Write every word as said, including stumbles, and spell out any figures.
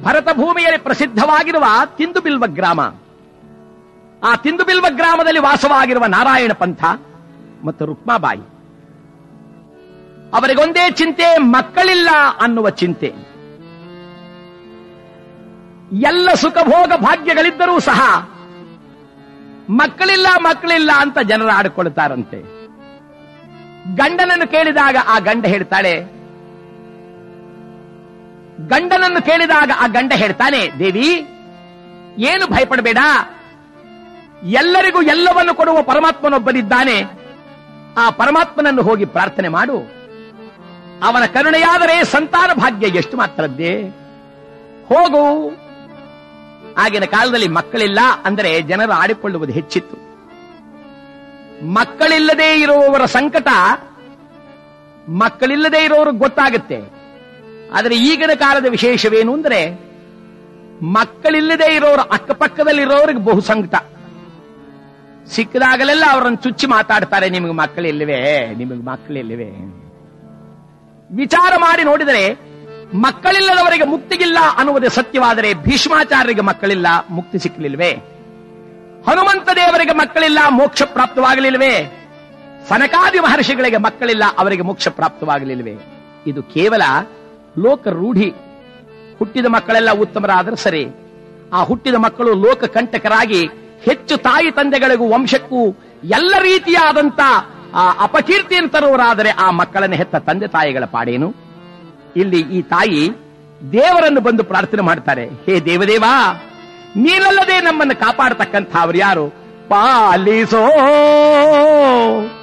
ಭರತ ಭೂಮಿಯಲ್ಲಿ ಪ್ರಸಿದ್ಧವಾಗಿರುವ ತಿಂದುಬಿಲ್ವ ಗ್ರಾಮ. ಆ ತಿಂದುಬಿಲ್ವ ಗ್ರಾಮದಲ್ಲಿ ವಾಸವಾಗಿರುವ ನಾರಾಯಣ ಪಂಥ ಮತ್ತು ರುಕ್ಮಾಬಾಯಿ ಅವರಿಗೊಂದೇ ಚಿಂತೆ, ಮಕ್ಕಳಿಲ್ಲ ಅನ್ನುವ ಚಿಂತೆ. ಎಲ್ಲ ಸುಖಭೋಗ ಭಾಗ್ಯಗಳಿದ್ದರೂ ಸಹ ಮಕ್ಕಳಿಲ್ಲ ಮಕ್ಕಳಿಲ್ಲ ಅಂತ ಜನರು ಆಡಿಕೊಳ್ತಾರಂತೆ. ಗಂಡನನ್ನು ಕೇಳಿದಾಗ ಆ ಗಂಡ ಹೇಳ್ತಾಳೆ ಗಂಡನನ್ನು ಕೇಳಿದಾಗ ಆ ಗಂಡ ಹೇಳ್ತಾನೆ, ದೇವಿ ಏನು ಭಯಪಡಬೇಡ, ಎಲ್ಲರಿಗೂ ಎಲ್ಲವನ್ನು ಕೊಡುವ ಪರಮಾತ್ಮನೊಬ್ಬನಿದ್ದಾನೆ. ಆ ಪರಮಾತ್ಮನನ್ನು ಹೋಗಿ ಪ್ರಾರ್ಥನೆ ಮಾಡು, ಅವನ ಕರುಣೆಯಾದರೆ ಸಂತಾನ ಭಾಗ್ಯ ಎಷ್ಟು ಮಾತ್ರದ್ದೇ, ಹೋಗು. ಆಗಿನ ಕಾಲದಲ್ಲಿ ಮಕ್ಕಳಿಲ್ಲ ಅಂದರೆ ಜನರು ಆಡಿಕೊಳ್ಳುವುದು ಹೆಚ್ಚಿತ್ತು. ಮಕ್ಕಳಿಲ್ಲದೆ ಇರುವವರ ಸಂಕಟ ಮಕ್ಕಳಿಲ್ಲದೆ ಇರೋರಿಗೆ ಗೊತ್ತಾಗುತ್ತೆ. ಆದರೆ ಈಗಿನ ಕಾಲದ ವಿಶೇಷವೇನು ಅಂದರೆ ಮಕ್ಕಳಿಲ್ಲದೆ ಇರೋರ ಅಕ್ಕಪಕ್ಕದಲ್ಲಿರೋರಿಗೆ ಬಹು ಸಂಕಟ. ಸಿಕ್ಕಿದಾಗಲೆಲ್ಲ ಅವರನ್ನು ಚುಚ್ಚಿ ಮಾತಾಡ್ತಾರೆ, ನಿಮಗೆ ಮಕ್ಕಳಿಲ್ಲವೇ, ನಿಮಗೆ ಮಕ್ಕಳಿಲ್ಲವೇ. ವಿಚಾರ ಮಾಡಿ ನೋಡಿದರೆ ಮಕ್ಕಳಿಲ್ಲದವರಿಗೆ ಮುಕ್ತಿಗಿಲ್ಲ ಅನ್ನುವುದೇ ಸತ್ಯವಾದರೆ ಭೀಷ್ಮಾಚಾರ್ಯರಿಗೆ ಮಕ್ಕಳಿಲ್ಲ, ಮುಕ್ತಿ ಸಿಕ್ಕಲಿಲ್ವೇ? ಹನುಮಂತ ದೇವರಿಗೆ ಮಕ್ಕಳಿಲ್ಲ, ಮೋಕ್ಷ ಪ್ರಾಪ್ತವಾಗಲಿಲ್ವೇ? ಸನಕಾದಿ ಮಹರ್ಷಿಗಳಿಗೆ ಮಕ್ಕಳಿಲ್ಲ, ಅವರಿಗೆ ಮೋಕ್ಷ ಪ್ರಾಪ್ತವಾಗಲಿಲ್ವೇ? ಇದು ಕೇವಲ ಲೋಕ ರೂಢಿ. ಹುಟ್ಟಿದ ಮಕ್ಕಳೆಲ್ಲ ಉತ್ತಮರಾದರೆ ಸರಿ, ಆ ಹುಟ್ಟಿದ ಮಕ್ಕಳು ಲೋಕ ಕಂಟಕರಾಗಿ ಹೆಚ್ಚು ತಾಯಿ ತಂದೆಗಳಿಗೂ ವಂಶಕ್ಕೂ ಎಲ್ಲ ರೀತಿಯಾದಂತ ಅಪಕೀರ್ತಿಯನ್ನು ತರುವರಾದರೆ ಆ ಮಕ್ಕಳನ್ನು ಹೆತ್ತ ತಂದೆ ತಾಯಿಗಳ ಪಾಡೇನು? ಇಲ್ಲಿ ಈ ತಾಯಿ ದೇವರನ್ನು ಬಂದು ಪ್ರಾರ್ಥನೆ ಮಾಡ್ತಾರೆ, ಹೇ ದೇವದೇವ, ನೀನಲ್ಲದೆ ನಮ್ಮನ್ನು ಕಾಪಾಡತಕ್ಕಂಥ ಅವರು ಯಾರು? ಪಾಲಿಸೋ